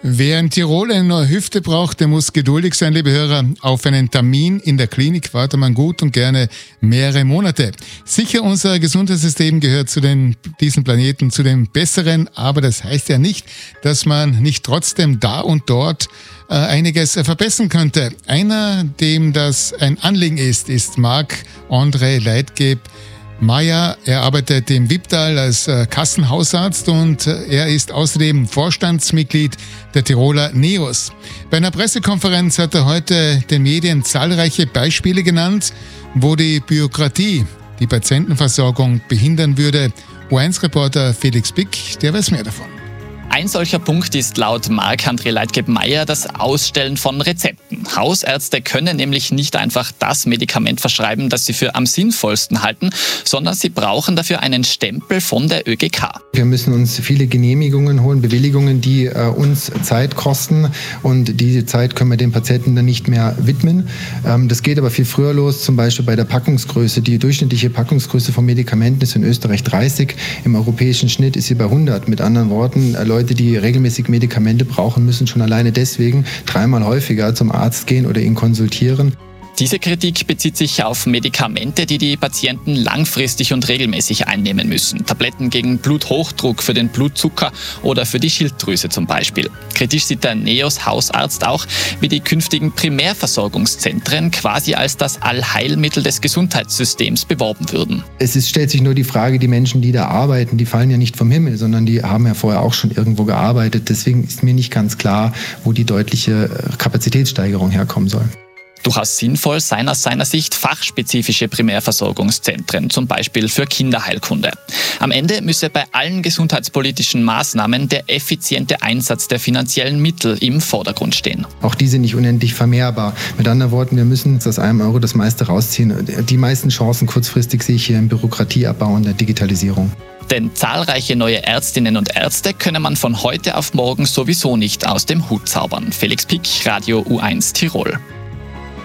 Wer in Tirol eine neue Hüfte braucht, der muss geduldig sein, liebe Hörer. Auf einen Termin in der Klinik wartet man gut und gerne mehrere Monate. Sicher, unser Gesundheitssystem gehört zu diesen Planeten zu den besseren, aber das heißt ja nicht, dass man nicht trotzdem da und dort einiges verbessern könnte. Einer, dem das ein Anliegen ist Marc-André Leitgeb-Meyer. Er arbeitet im Wipptal als Kassenhausarzt und er ist außerdem Vorstandsmitglied der Tiroler NEOS. Bei einer Pressekonferenz hat er heute den Medien zahlreiche Beispiele genannt, wo die Bürokratie die Patientenversorgung behindern würde. U1-Reporter Felix Pick, der weiß mehr davon. Ein solcher Punkt ist laut Marc-André Leitgeb-Meyer das Ausstellen von Rezepten. Hausärzte können nämlich nicht einfach das Medikament verschreiben, das sie für am sinnvollsten halten, sondern sie brauchen dafür einen Stempel von der ÖGK. Wir müssen uns viele Genehmigungen holen, Bewilligungen, die uns Zeit kosten, und diese Zeit können wir den Patienten dann nicht mehr widmen. Das geht aber viel früher los, zum Beispiel bei der Packungsgröße. Die durchschnittliche Packungsgröße von Medikamenten ist in Österreich 30, im europäischen Schnitt ist sie bei 100. Mit anderen Worten, Leute, die regelmäßig Medikamente brauchen, müssen schon alleine deswegen 3-mal häufiger zum Arzt gehen oder ihn konsultieren. Diese Kritik bezieht sich auf Medikamente, die die Patienten langfristig und regelmäßig einnehmen müssen. Tabletten gegen Bluthochdruck, für den Blutzucker oder für die Schilddrüse zum Beispiel. Kritisch sieht der NEOS-Hausarzt auch, wie die künftigen Primärversorgungszentren quasi als das Allheilmittel des Gesundheitssystems beworben würden. Stellt sich nur die Frage, die Menschen, die da arbeiten, die fallen ja nicht vom Himmel, sondern die haben ja vorher auch schon irgendwo gearbeitet. Deswegen ist mir nicht ganz klar, wo die deutliche Kapazitätssteigerung herkommen soll. Durchaus sinnvoll seien aus seiner Sicht fachspezifische Primärversorgungszentren, zum Beispiel für Kinderheilkunde. Am Ende müsse bei allen gesundheitspolitischen Maßnahmen der effiziente Einsatz der finanziellen Mittel im Vordergrund stehen. Auch die sind nicht unendlich vermehrbar. Mit anderen Worten, wir müssen aus einem Euro das meiste rausziehen. Die meisten Chancen kurzfristig sehe ich hier im Bürokratieabbau und der Digitalisierung. Denn zahlreiche neue Ärztinnen und Ärzte könne man von heute auf morgen sowieso nicht aus dem Hut zaubern. Felix Pick, Radio U1 Tirol.